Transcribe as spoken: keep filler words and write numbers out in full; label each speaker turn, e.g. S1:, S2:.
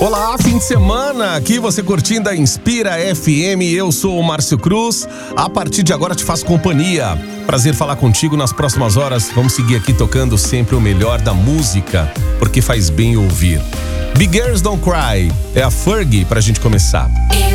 S1: Olá, fim de semana, aqui você curtindo a Inspira F M, eu sou o Márcio Cruz, a partir de agora te faço companhia, prazer falar contigo nas próximas horas, vamos seguir aqui tocando sempre o melhor da música, porque faz bem ouvir. Big Girls Don't Cry, é a Fergie pra gente começar.